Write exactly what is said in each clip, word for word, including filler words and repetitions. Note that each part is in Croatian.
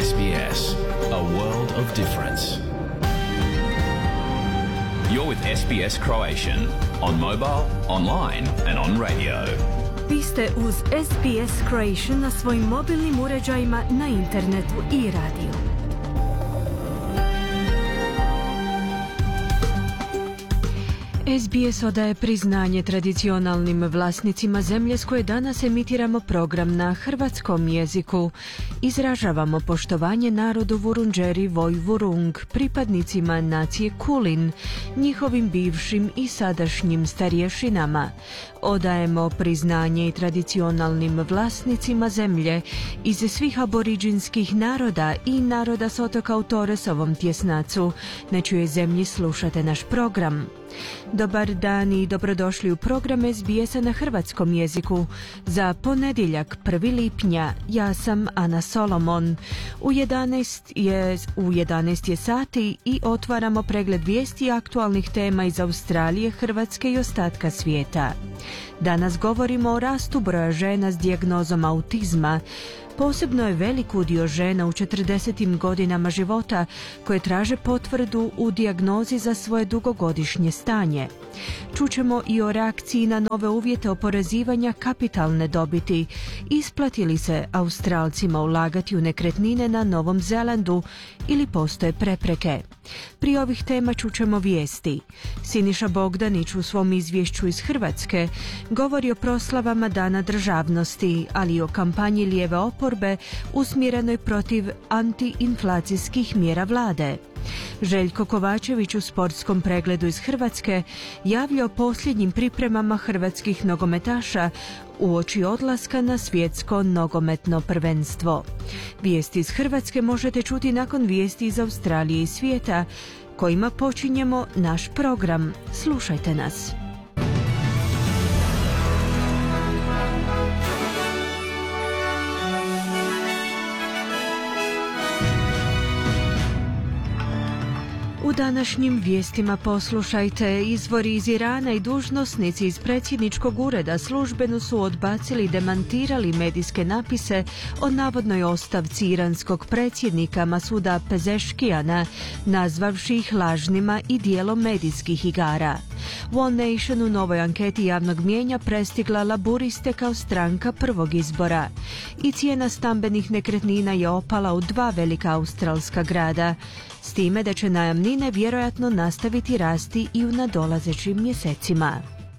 S B S, a world of difference. You're with S B S Croatian on mobile, online and on radio. Vi ste uz S B S Croatian na svojim mobilnim uređajima, na internetu i radiju. S B S odaje priznanje tradicionalnim vlasnicima zemlje s koje danas emitiramo program na hrvatskom jeziku. Izražavamo poštovanje narodu Vurundjeri Vojvurung, pripadnicima nacije Kulin, njihovim bivšim i sadašnjim starješinama. Odajemo priznanje i tradicionalnim vlasnicima zemlje iz svih aboriđinskih naroda i naroda s otoka u Torresovom tjesnacu, na čijoj zemlji slušate naš program. Dobar dan i dobrodošli u program S B S-a na hrvatskom jeziku. Za ponedjeljak prvi lipnja ja sam Ana Solomon. U jedanaest je, u jedanaest je sati i otvaramo pregled vijesti aktualnih tema iz Australije, Hrvatske i ostatka svijeta. Danas govorimo o rastu broja žena s dijagnozom autizma. Posebno je velik udio žena u četrdesetim godinama života koje traže potvrdu u dijagnozi za svoje dugogodišnje stanje. Čućemo i o reakciji na nove uvjete oporezivanja kapitalne dobiti. Isplati li se Australcima ulagati u nekretnine na Novom Zelandu ili postoje prepreke? Prije ovih tema čućemo vijesti. Siniša Bogdanić u svom izvješću iz Hrvatske govori o proslavama Dana državnosti, ali i o kampanji lijeve oporbe usmjerenoj protiv antiinflacijskih mjera vlade. Željko Kovačević u sportskom pregledu iz Hrvatske javlja o posljednjim pripremama hrvatskih nogometaša uoči odlaska na svjetsko nogometno prvenstvo. Vijesti iz Hrvatske možete čuti nakon vijesti iz Australije i svijeta, kojima počinjemo naš program. Slušajte nas. U današnjim vijestima poslušajte: izvori iz Irana i dužnosnici iz predsjedničkog ureda službeno su odbacili i demantirali medijske napise o navodnoj ostavci iranskog predsjednika Masuda Pezeškijana, nazvavši ih lažnima i dijelom medijskih igara. One Nation u novoj anketi javnog mijenja prestigla Laburiste kao stranka prvog izbora. I cijena stambenih nekretnina je opala u dva velika australska grada, s time da će najamnine vjerojatno nastaviti rasti i u nadolazećim mjesecima.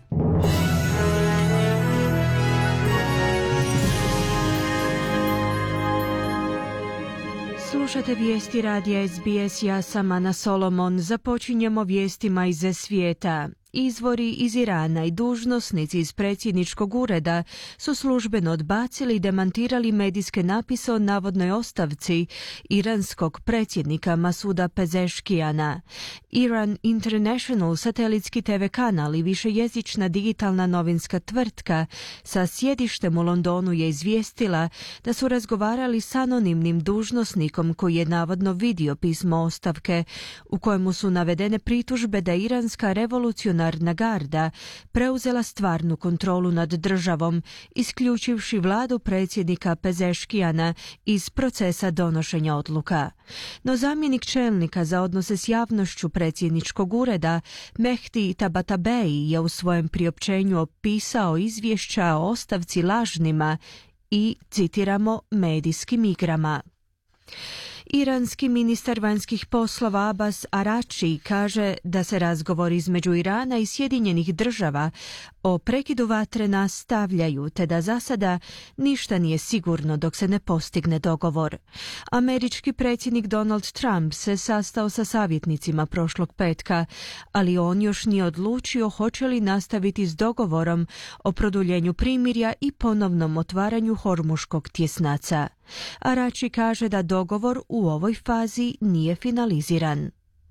Slušate vijesti radija S B S, ja sam Ana Solomon. Započinjemo vijestima iz svijeta. Izvori iz Irana i dužnosnici iz predsjedničkog ureda su službeno odbacili i demantirali medijske napise o navodnoj ostavci iranskog predsjednika Masuda Pezeškijana. Iran International, satelitski te ve kanal i višejezična digitalna novinska tvrtka sa sjedištem u Londonu, je izvijestila da su razgovarali s anonimnim dužnosnikom koji je navodno vidio pismo ostavke u kojemu su navedene pritužbe da iranska revolucionarna garda preuzela stvarnu kontrolu nad državom, isključivši vladu predsjednika Pezeškijana iz procesa donošenja odluka. No zamjenik čelnika za odnose s javnošću predsjedničkog ureda, Mehdi Tabatabeji, je u svojem priopćenju opisao izvješća o ostavci lažnima i, citiramo, medijskim igrama. Iranski ministar vanjskih poslova Abbas Araghchi kaže da se razgovori između Irana i Sjedinjenih država o prekidu vatre nastavljaju, te da za sada ništa nije sigurno dok se ne postigne dogovor. Američki predsjednik Donald Trump se sastao sa savjetnicima prošlog petka, ali on još nije odlučio hoće li nastaviti s dogovorom o produljenju primirja i ponovnom otvaranju Hormuškog tjesnaca. Araghchi kaže da dogovor u ovoj fazi nije finaliziran.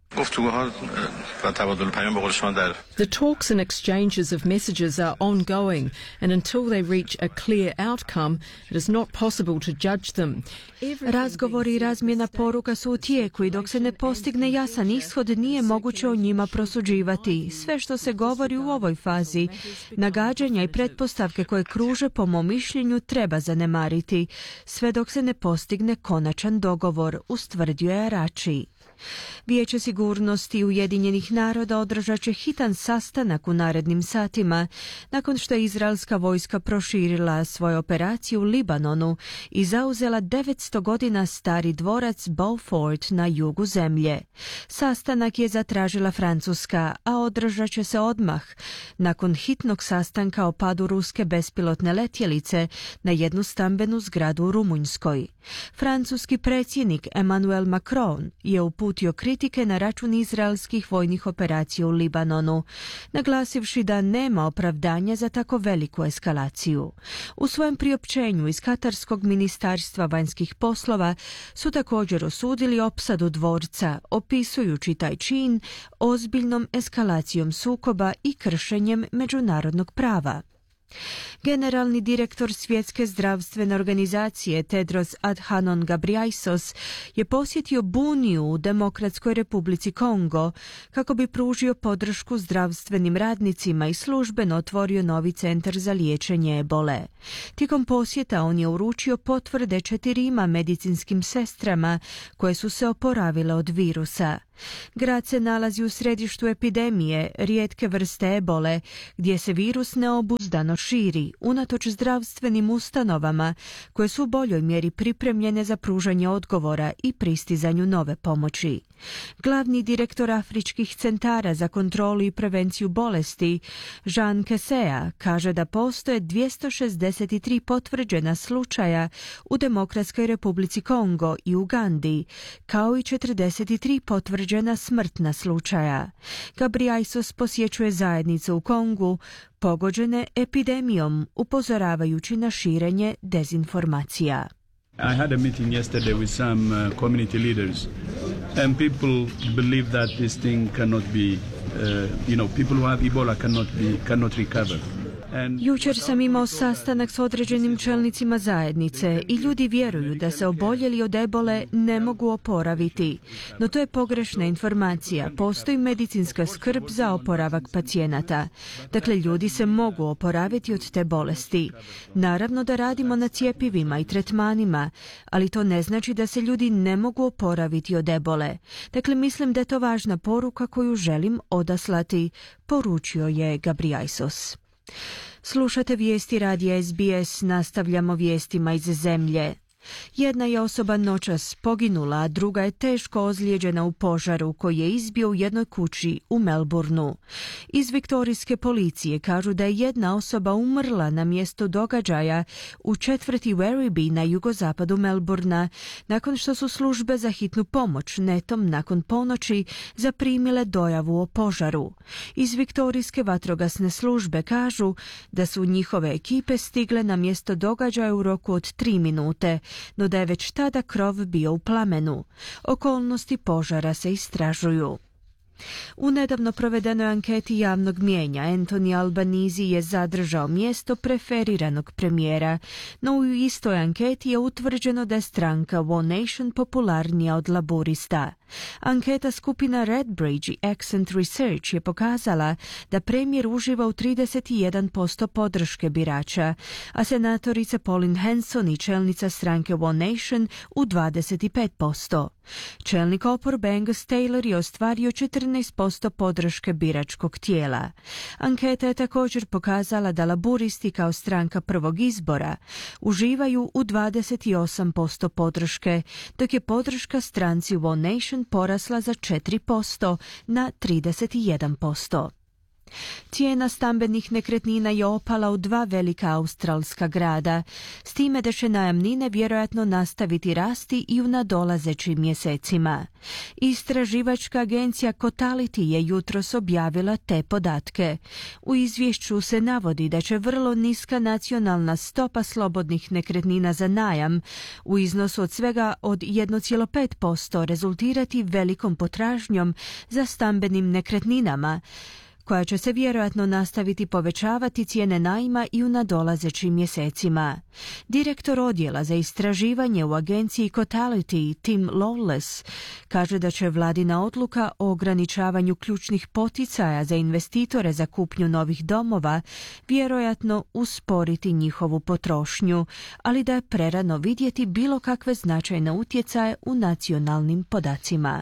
The talks and exchanges of messages are ongoing, and until they reach a clear outcome, it is not possible to judge them. Razgovori i razmjena poruka su u tijeku i dok se ne postigne jasan ishod nije moguće o njima prosuđivati. Sve što se govori u ovoj fazi, nagađanja i pretpostavke koje kruže po mom mišljenju treba zanemariti, sve dok se ne postigne konačan dogovor, ustvrdio je Arači. Vijeće sigurnosti Ujedinjenih naroda održat će hitan sastanak u narednim satima nakon što je izraelska vojska proširila svoju operaciju u Libanonu i zauzela devetsto godina stari dvorac Beaufort na jugu zemlje. Sastanak je zatražila Francuska, a održat će se odmah nakon hitnog sastanka o padu ruske bespilotne letjelice na jednu stambenu zgradu u Rumunjskoj. Francuski predsjednik Emmanuel Macron je uputio kritike na račun izraelskih vojnih operacija u Libanonu, naglasivši da nema opravdanja za tako veliku eskalaciju. U svojem priopćenju iz Katarskog ministarstva vanjskih poslova su također osudili opsadu dvorca, opisujući taj čin ozbiljnom eskalacijom sukoba i kršenjem međunarodnog prava. Generalni direktor Svjetske zdravstvene organizacije Tedros Adhanom Ghebreyesus je posjetio Buniju u Demokratskoj Republici Kongo kako bi pružio podršku zdravstvenim radnicima i službeno otvorio novi centar za liječenje ebole. Tijekom posjeta on je uručio potvrde četirima medicinskim sestrama koje su se oporavile od virusa. Grad se nalazi u središtu epidemije rijetke vrste ebole, gdje se virus neobuzdano širi, unatoč zdravstvenim ustanovama koje su u boljoj mjeri pripremljene za pružanje odgovora i pristizanju nove pomoći. Glavni direktor Afričkih centara za kontrolu i prevenciju bolesti, Jean Kesea, kaže da postoje dvjesto šezdeset tri potvrđena slučaja u Demokratskoj Republici Kongo i Ugandi, kao i četrdeset tri potvrđena smrtna slučaja. Ghebreyesus posjećuje zajednice u Kongu pogođene epidemijom, upozoravajući na širenje dezinformacija. I had a meeting yesterday with some uh, community leaders, and people believe that this thing cannot be, uh, you know, people who have Ebola cannot be, cannot recover. Jučer sam imao sastanak s određenim čelnicima zajednice i ljudi vjeruju da se oboljeli od ebole ne mogu oporaviti. No to je pogrešna informacija. Postoji medicinska skrb za oporavak pacijenata. Dakle, ljudi se mogu oporaviti od te bolesti. Naravno da radimo na cjepivima i tretmanima, ali to ne znači da se ljudi ne mogu oporaviti od ebole. Dakle, mislim da je to važna poruka koju želim odaslati, poručio je Ghebreyesus. Slušate vijesti radija S B S, nastavljamo vijestima iz zemlje. Jedna je osoba noćas poginula, a druga je teško ozlijeđena u požaru koji je izbio u jednoj kući u Melbourneu. Iz viktorijske policije kažu da je jedna osoba umrla na mjestu događaja u četvrti Werribee na jugozapadu Melbournea, nakon što su službe za hitnu pomoć netom nakon ponoći zaprimile dojavu o požaru. Iz viktorijske vatrogasne službe kažu da su njihove ekipe stigle na mjesto događaja u roku od tri minute, no da je već tada krov bio u plamenu. Okolnosti požara se istražuju. U nedavno provedenoj anketi javnog mijenja Anthony Albanese je zadržao mjesto preferiranog premijera, no u istoj anketi je utvrđeno da je stranka One Nation popularnija od laburista. Anketa skupina Redbridge i Accent Research je pokazala da premijer uživa u trideset jedan posto podrške birača, a senatorica Pauline Hanson i čelnica stranke One Nation u dvadeset pet posto. Čelnik oporbe Angus Taylor je ostvario četrnaest posto podrške biračkog tijela. Anketa je također pokazala da laburisti kao stranka prvog izbora uživaju u dvadeset osam posto podrške, dok je podrška stranci One Nation porasla za četiri posto na trideset jedan posto. Cijena stambenih nekretnina je opala u dva velika australska grada, s time da će najamnine vjerojatno nastaviti rasti i u nadolazećim mjesecima. Istraživačka agencija Cotality je jutros objavila te podatke. U izvješću se navodi da će vrlo niska nacionalna stopa slobodnih nekretnina za najam u iznosu od svega od jedan zarez pet posto rezultirati velikom potražnjom za stambenim nekretninama, koja će se vjerojatno nastaviti povećavati cijene najma i u nadolazećim mjesecima. Direktor odjela za istraživanje u agenciji Cotality, Tim Lawless, kaže da će vladina odluka o ograničavanju ključnih poticaja za investitore za kupnju novih domova vjerojatno usporiti njihovu potrošnju, ali da je prerano vidjeti bilo kakve značajne utjecaje u nacionalnim podacima.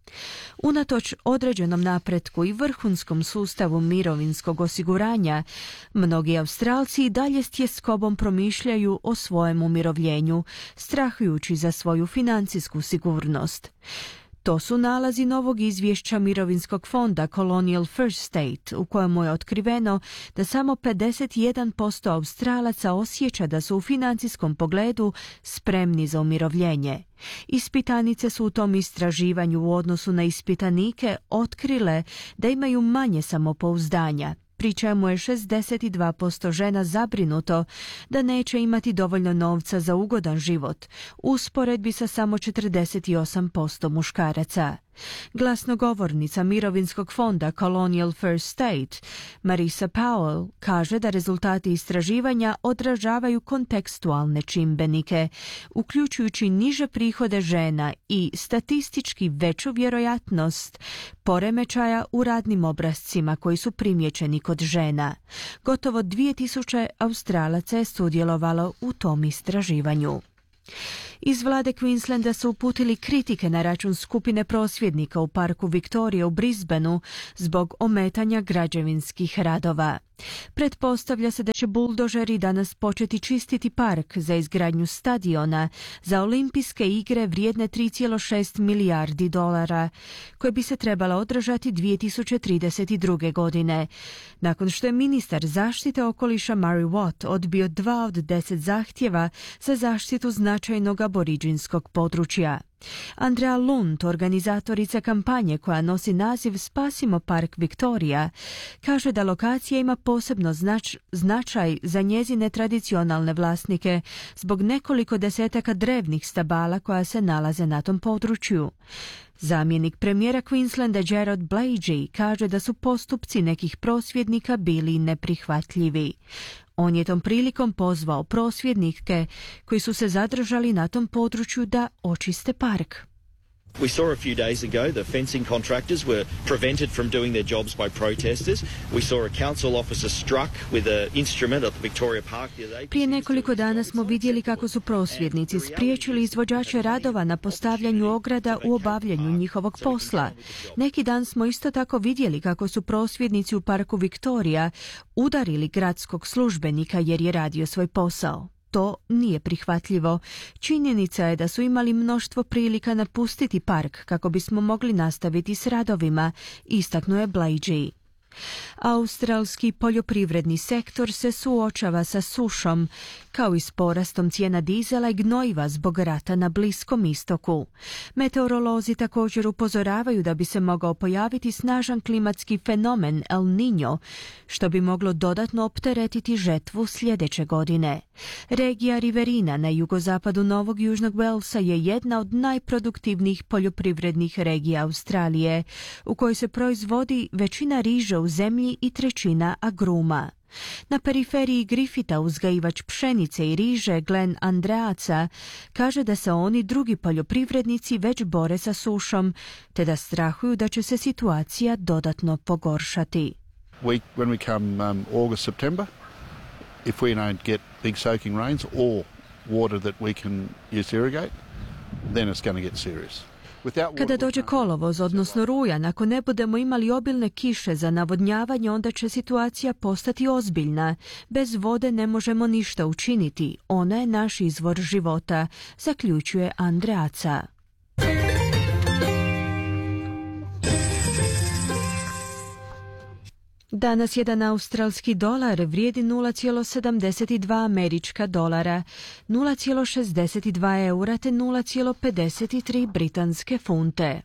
Unatoč određenom napretku i vrhunskom sustavu mirovinskog osiguranja, mnogi Australci i dalje s tjeskobom promišljaju o svojem umirovljenju, strahujući za svoju financijsku sigurnost. To su nalazi novog izvješća mirovinskog fonda Colonial First State, u kojemu je otkriveno da samo pedeset jedan posto Australaca osjeća da su u financijskom pogledu spremni za umirovljenje. Ispitanice su u tom istraživanju u odnosu na ispitanike otkrile da imaju manje samopouzdanja, pri čemu je šezdeset dva posto žena zabrinuto da neće imati dovoljno novca za ugodan život, u usporedbi sa samo četrdeset osam posto muškaraca. Glasnogovornica mirovinskog fonda Colonial First State, Marisa Powell, kaže da rezultati istraživanja odražavaju kontekstualne čimbenike, uključujući niže prihode žena i statistički veću vjerojatnost poremećaja u radnim obrascima koji su primijećeni kod žena. Gotovo dvije tisuće Australaca je sudjelovalo u tom istraživanju. Iz vlade Queenslanda su uputili kritike na račun skupine prosvjednika u parku Victoria u Brisbaneu zbog ometanja građevinskih radova. Pretpostavlja se da će buldožeri danas početi čistiti park za izgradnju stadiona za olimpijske igre vrijedne tri zarez šest milijardi dolara, koje bi se trebala održati dvije tisuće trideset druge. godine, nakon što je ministar zaštite okoliša Murray Watt odbio dva od deset zahtjeva za zaštitu značajnog aboriđinskog područja. Andrea Lund, organizatorica kampanje koja nosi naziv Spasimo park Victoria, kaže da lokacija ima posebno znač, značaj za njezine tradicionalne vlasnike zbog nekoliko desetaka drevnih stabala koja se nalaze na tom području. Zamjenik premijera Queenslanda Gerard Blagey kaže da su postupci nekih prosvjednika bili neprihvatljivi. On je tom prilikom pozvao prosvjednike koji su se zadržali na tom području da očiste park. We saw a few days ago the fencing contractors were prevented from doing their jobs by protesters. We saw a council officer struck with an instrument at the Victoria Park the other day. Prije nekoliko dana smo vidjeli kako su prosvjednici spriječili izvođače radova na postavljanju ograda u obavljanju njihovog posla. Neki dan smo isto tako vidjeli kako su prosvjednici u parku Victoria udarili gradskog službenika jer je radio svoj posao. To nije prihvatljivo. Činjenica je da su imali mnoštvo prilika napustiti park kako bismo mogli nastaviti s radovima, istaknuo je Blagey. Australski poljoprivredni sektor se suočava sa sušom, kao i s porastom cijena dizela i gnojiva zbog rata na Bliskom istoku. Meteorolozi također upozoravaju da bi se mogao pojaviti snažan klimatski fenomen El Niño, što bi moglo dodatno opteretiti žetvu sljedeće godine. Regija Riverina na jugozapadu Novog Južnog Walesa je jedna od najproduktivnijih poljoprivrednih regija Australije, u kojoj se proizvodi većina riže u zemlji i trećina agruma. Na periferiji Griffitha uzgajivač pšenice i riže Glenn Andreaca kaže da se oni drugi poljoprivrednici već bore sa sušom, te da strahuju da će se situacija dodatno pogoršati. We, when we come um, August, September, if we don't get big soaking rains or water that we can use to irrigate, then it's going to get serious. Kada dođe kolovoz, odnosno rujan, ako ne budemo imali obilne kiše za navodnjavanje, onda će situacija postati ozbiljna. Bez vode ne možemo ništa učiniti. Ona je naš izvor života, zaključuje Andreaca. Danas jedan australski dolar vrijedi nula zarez sedamdeset dva američka dolara, nula zarez šezdeset dva eura te nula zarez pedeset tri britanske funte.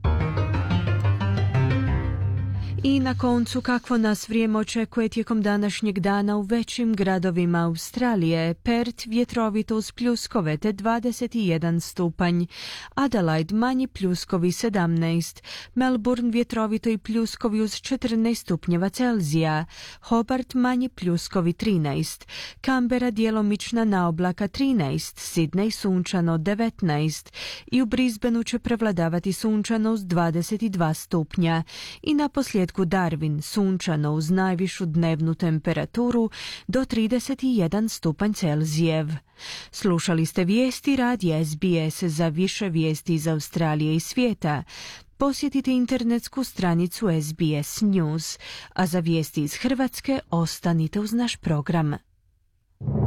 I na koncu, kakvo nas vrijeme očekuje tijekom današnjeg dana u većim gradovima Australije. Perth vjetrovito uz pljuskove te dvadeset jedan stupanj, Adelaide manji pljuskovi sedamnaest, Melbourne vjetrovito i pljuskovi uz četrnaest stupnjeva Celzija, Hobart manji pljuskovi trinaest, Canberra djelomična naoblaka trinaest, Sydney sunčano devetnaest i u Brisbaneu će prevladavati sunčano uz dvadeset dva stupnja i na posljedku Darwin sunčano uz najvišu dnevnu temperaturu do trideset jedan stupanj Celzijev. Slušali ste vijesti radija S B S. Za više vijesti iz Australije i svijeta posjetite internetsku stranicu S B S News, a za vijesti iz Hrvatske ostanite uz naš program.